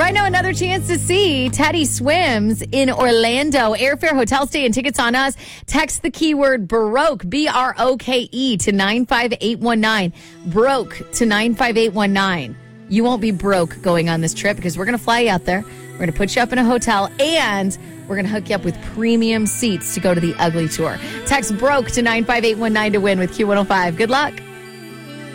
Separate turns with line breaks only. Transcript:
Right now, another chance to see Teddy Swims in Orlando. Airfare, hotel stay, and tickets on us. Text the keyword Broke, B-R-O-K-E, to 95819. Broke to 95819. You won't be broke going on this trip because we're going to fly you out there. We're going to put you up in a hotel, and we're going to hook you up with premium seats to go to the Ugly Tour. Text Broke to 95819 to win with Q105. Good luck.